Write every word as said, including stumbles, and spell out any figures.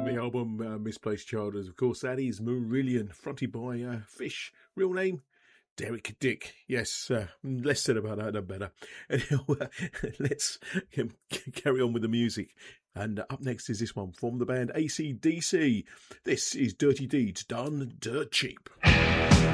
the album uh, Misplaced Childhood. Of course, that is Marillion, fronted by uh, Fish. Real name? Derek Dick. Yes, uh, less said about that, the better. Anyhow, let's um, carry on with the music. And up next is this one from the band A C D C. This is Dirty Deeds Done Dirt Cheap.